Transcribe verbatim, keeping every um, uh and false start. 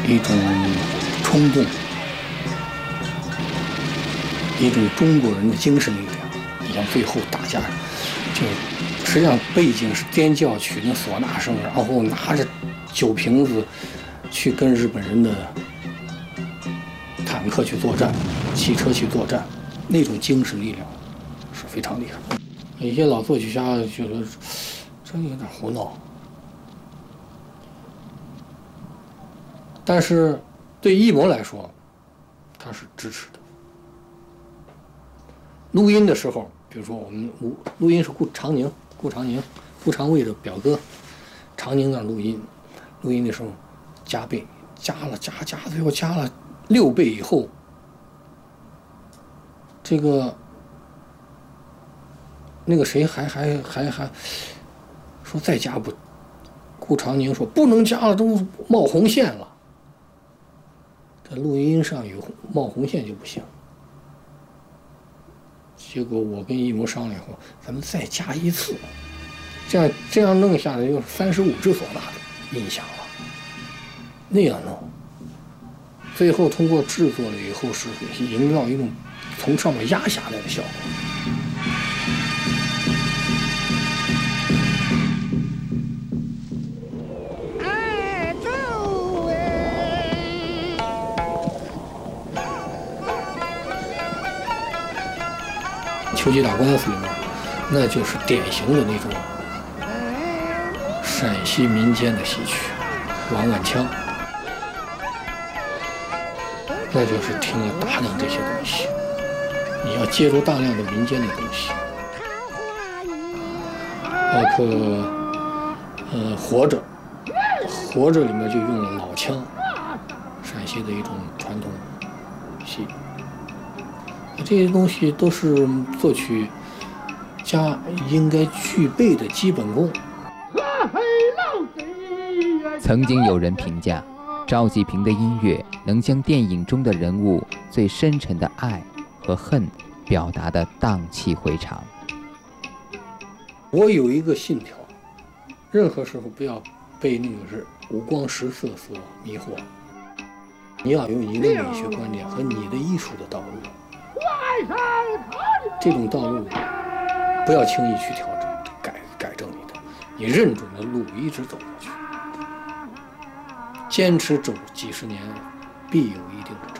一种冲动，一种中国人的精神力量。你像最后打架，就实际上背景是颠叫曲那唢呐声，然后拿着酒瓶子去跟日本人的坦克去作战，汽车去作战，那种精神力量是非常厉害。有些老作曲家觉得这有点胡闹，但是对艺谋来说，他是支持的。录音的时候，比如说我们录录音是顾长宁，顾长宁，顾长卫的表哥，长宁那录音，录音的时候加倍，加了加加，最后加了六倍以后，这个那个谁还还还还说再加不，顾长宁说不能加了，都冒红线了。这录音上有冒红线就不行。结果我跟艺谋商量后，咱们再加一次，这样这样弄下来就是三十五支唢呐的音响了。那样弄，最后通过制作了以后，是营造一种从上面压下来的效果。秋季打官司里面，那就是典型的那种陕西民间的戏曲，王万腔，那就是听了大量这些东西，你要接触大量的民间的东西，包括呃活着，活着里面就用了老腔，陕西的一种传统戏。这些东西都是作曲家应该具备的基本功。 曾经有人评价，赵季平的音乐能将电影中的人物最深沉的爱和恨表达得荡气回肠。 我有一个信条，任何时候不要被那个是五光十色所迷惑，你要有你的美学观点和你的艺术的道路。这种道路不要轻易去调整改改正你的，你认准了路一直走下去，坚持走几十年必有一定的成